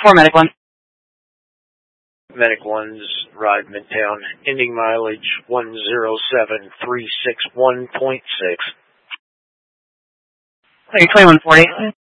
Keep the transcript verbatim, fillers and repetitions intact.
four Medic one. Medic one's ride Midtown, ending mileage one zero seven three six one point six. Okay, twenty-one forty.